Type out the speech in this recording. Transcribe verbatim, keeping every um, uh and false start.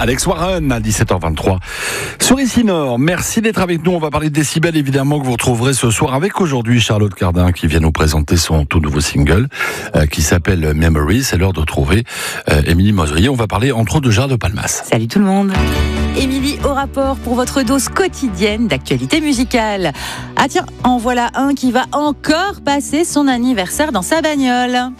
Alex Warren à dix-sept heures vingt-trois sur Ici Nord. Merci d'être avec nous. On va parler de Décibel, évidemment, que vous retrouverez ce soir avec aujourd'hui Charlotte Cardin qui vient nous présenter son tout nouveau single euh, qui s'appelle Memories. C'est l'heure de retrouver euh, Émilie Mosrier. On va parler entre autres de Gérard de Palmas. Salut tout le monde. Émilie au rapport pour votre dose quotidienne d'actualité musicale. Ah tiens, en voilà un qui va encore passer son anniversaire dans sa bagnole.